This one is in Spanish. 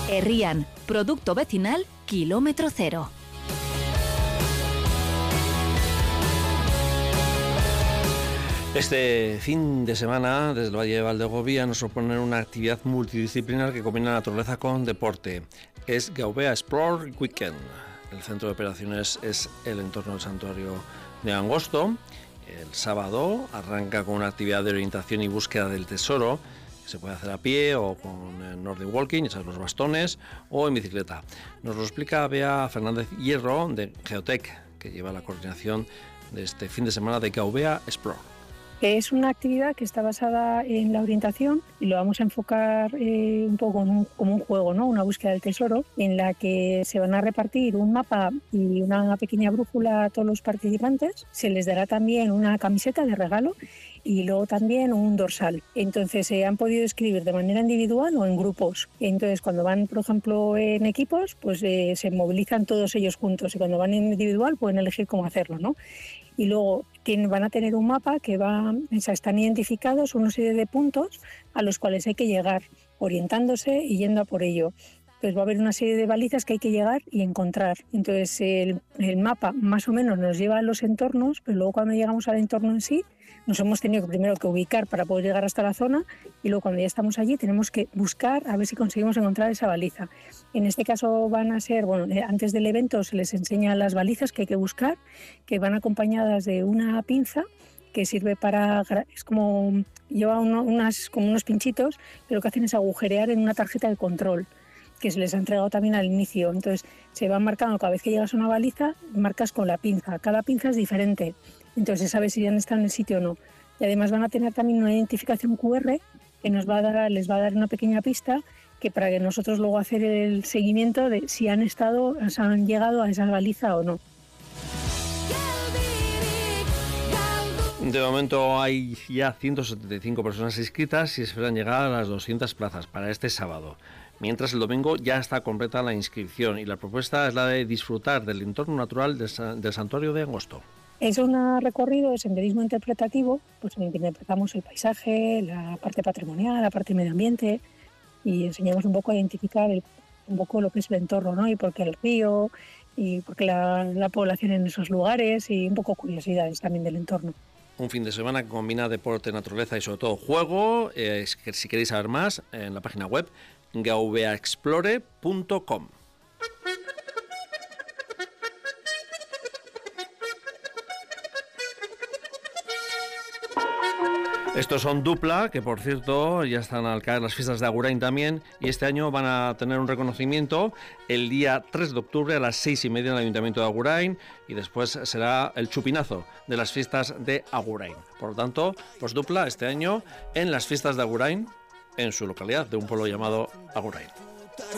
Herrian, producto vecinal, kilómetro cero. Este fin de semana, desde el Valle de Valdegovía, nos proponen una actividad multidisciplinar que combina naturaleza con deporte. Es Gaubea Explore Weekend. El centro de operaciones es el entorno del santuario de Angosto. El sábado arranca con una actividad de orientación y búsqueda del tesoro, que se puede hacer a pie o con Nordic Walking, esos los bastones, o en bicicleta. Nos lo explica Bea Fernández Hierro, de Geotec, que lleva la coordinación de este fin de semana de Gaubea Explore. Es una actividad que está basada en la orientación y lo vamos a enfocar un poco como un juego, ¿no? Una búsqueda del tesoro, en la que se van a repartir un mapa y una pequeña brújula a todos los participantes. Se les dará también una camiseta de regalo y luego también un dorsal. Entonces se han podido escribir de manera individual o en grupos. Entonces cuando van, por ejemplo, en equipos, pues se movilizan todos ellos juntos, y cuando van en individual pueden elegir cómo hacerlo, ¿no? Y luego van a tener un mapa que están identificados una serie de puntos a los cuales hay que llegar, orientándose y yendo a por ello. Pues va a haber una serie de balizas que hay que llegar y encontrar. Entonces el mapa más o menos nos lleva a los entornos, pero luego cuando llegamos al entorno en sí, nos hemos tenido primero que ubicar para poder llegar hasta la zona, y luego cuando ya estamos allí tenemos que buscar a ver si conseguimos encontrar esa baliza. En este caso van a ser, antes del evento se les enseña las balizas que hay que buscar, que van acompañadas de una pinza que sirve es como, lleva como unos pinchitos, pero lo que hacen es agujerear en una tarjeta de control, que se les ha entregado también al inicio. Entonces se van marcando, cada vez que llegas a una baliza, marcas con la pinza. Cada pinza es diferente, entonces se sabe si han estado en el sitio o no. Y además van a tener también una identificación QR que les va a dar una pequeña pista, que para que nosotros luego hacer el seguimiento de si han llegado a esa baliza o no. De momento hay ya 175 personas inscritas y esperan llegar a las 200 plazas para este sábado. Mientras el domingo ya está completa la inscripción y la propuesta es la de disfrutar del entorno natural del santuario de Angosto. Es un recorrido de senderismo interpretativo, pues en el que interpretamos el paisaje, la parte patrimonial, la parte medio ambiente, y enseñamos un poco a identificar un poco lo que es el entorno, ¿no? Y por qué el río, y por qué la población en esos lugares, y un poco curiosidades también del entorno. Un fin de semana que combina deporte, naturaleza y sobre todo juego. Si queréis saber más, en la página web gaubeaexplore.com. Estos son Dupla, que por cierto ya están al caer las fiestas de Agurain también, y este año van a tener un reconocimiento el día 3 de octubre a las 6:30 en el Ayuntamiento de Agurain, y después será el chupinazo de las fiestas de Agurain. Por lo tanto, pues Dupla este año en las fiestas de Agurain, en su localidad, de un pueblo llamado Agurain.